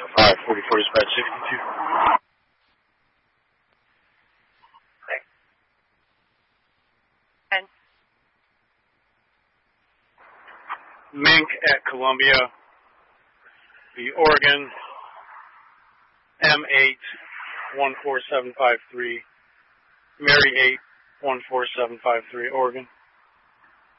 Alright, 44 dispatch 62. And Mink at Columbia, the Oregon, M8 14753, Mary 8 14753, Oregon.